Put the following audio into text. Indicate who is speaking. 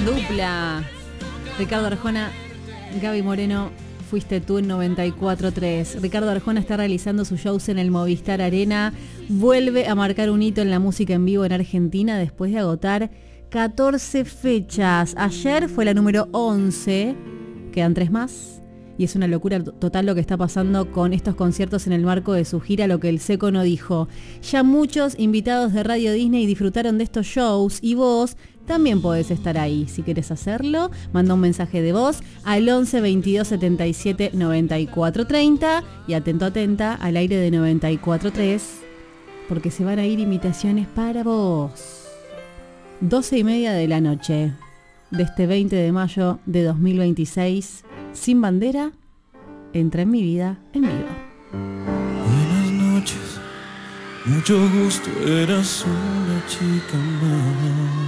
Speaker 1: dupla. Ricardo Arjona, Gaby Moreno, fuiste tú en 94.3. Ricardo Arjona está realizando sus shows en el Movistar Arena. Vuelve a marcar un hito en la música en vivo en Argentina después de agotar 14 fechas. Ayer fue la número 11. Quedan 3 más. Y es una locura total lo que está pasando con estos conciertos en el marco de su gira Lo que el Seco no dijo. Ya muchos invitados de Radio Disney disfrutaron de estos shows y vos también podés estar ahí. Si querés hacerlo, manda un mensaje de voz al 11 22 77 94 30 y atenta al aire de 94.3 porque se van a ir invitaciones para vos. 12:30 de la noche de este 20 de mayo de 2026. Sin bandera, entra en mi vida en vivo.
Speaker 2: Buenas noches, mucho gusto, eras una chica más.